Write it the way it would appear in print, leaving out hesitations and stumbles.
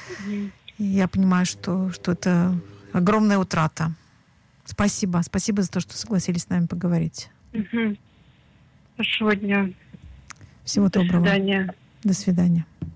И я понимаю, что это огромная утрата. Спасибо. Спасибо за то, что согласились с нами поговорить. Хорошего дня. Всего доброго. До свидания. До свидания.